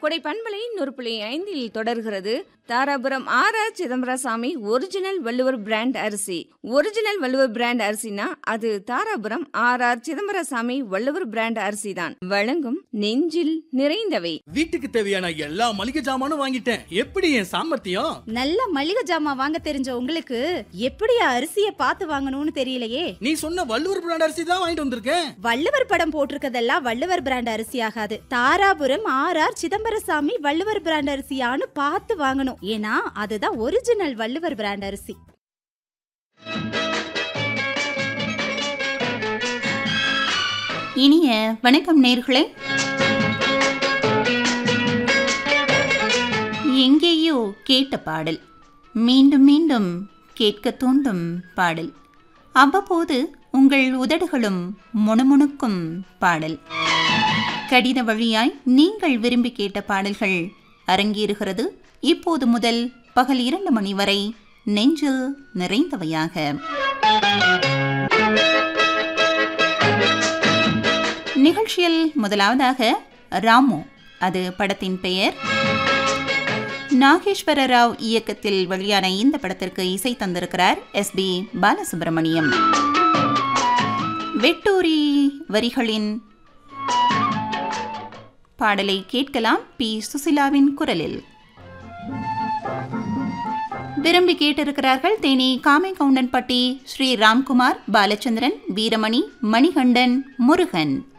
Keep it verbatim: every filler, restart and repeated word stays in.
கோடை பண்பலை நூறு புள்ளி ஐந்தில் தொடர்கிறது Dharapuram R R Chidambarasamy original Valluvar brand அரிசி. ஒரிஜினல் வள்ளுவர் பிராண்ட் அரிசினா அது Dharapuram R R Chidambarasamy Valluvar brand அரிசி தான். வழங்கும் நெஞ்சில் நிறைந்தவை. வீட்டுக்கு தேவையான எல்லா மளிகை ஜாமானும் வாங்கிட்டேன். எப்படி என் சாமர்த்தியம்? நல்ல மளிகை ஜாமான் வாங்க தெரிஞ்ச உங்களுக்கு எப்படியா அரிசிய பார்த்து வாங்கணும்னு தெரியலையே. நீ சொன்ன வள்ளுவர் பிராண்ட் அரிசி தான் வாங்கிட்டு வந்திருக்கேன். வள்ளுவர் படம் போட்டிருக்கதெல்லாம் வள்ளுவர் பிராண்ட் அரிசி ஆகாது. Dharapuram R R Chidambarasamy Valluvar brand அரிசியான்னு பார்த்து வாங்கணும். ஏன்னா அதுதான் ஒரிஜினல் வள்ளுவர் பிராண்ட் அரிசி. இனிய வணக்கம் நேயர்களே. எங்கேயோ கேட்ட பாடல், மீண்டும் மீண்டும் கேட்க தூண்டும் பாடல், அவ்வப்போது உங்கள் உதடுகளும் முணுமுணுக்கும் பாடல். கடித வழியாய் நீங்கள் விரும்பி கேட்ட பாடல்கள் அரங்கேறுகிறது இப்போது முதல் பகல் இரண்டு மணி வரை நெஞ்சில் நிறைந்தவையாக. நிகழ்ச்சியில் முதலாவதாக ராமு, அது படத்தின் பெயர். நாகேஸ்வர ராவ் இயக்கத்தில் வெளியான இந்த படத்திற்கு இசை தந்திருக்கிறார் எஸ் பி பாலசுப்ரமணியம். வெட்டூரி வரிகளின் பாடலை கேட்கலாம் பி சுசிலாவின் குரலில். விரும்பி கேட்டிருக்கிறார்கள் தேனி காமைகவுண்டன்பட்டி ஸ்ரீ ராம்குமார், பாலச்சந்திரன், வீரமணி, மணிகண்டன், முருகன்.